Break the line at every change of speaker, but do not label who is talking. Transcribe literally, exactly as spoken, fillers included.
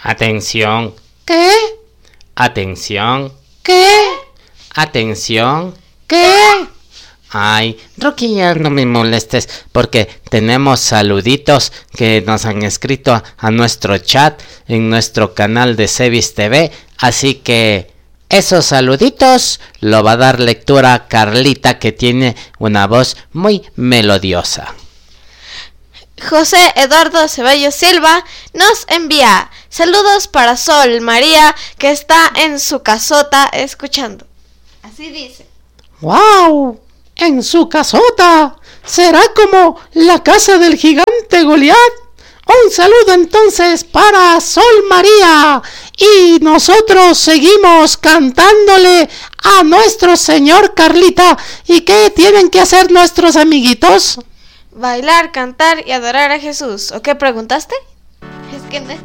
Atención.
¿Qué?
Atención.
¿Qué?
Atención.
¿Qué?
Ay, Rocky, ya no me molestes porque tenemos saluditos que nos han escrito a, a nuestro chat en nuestro canal de Cebis T V, así que esos saluditos lo va a dar lectura Carlita, que tiene una voz muy melodiosa.
José Eduardo Ceballos Silva nos envía saludos para Sol María, que está en su casota escuchando. Así dice.
¡Wow! En su casota. ¿Será como la casa del gigante Goliat? Un saludo entonces para Sol María. Y nosotros seguimos cantándole a nuestro Señor, Carlita. ¿Y qué tienen que hacer nuestros amiguitos?
Bailar, cantar y adorar a Jesús. ¿O qué preguntaste? Es que no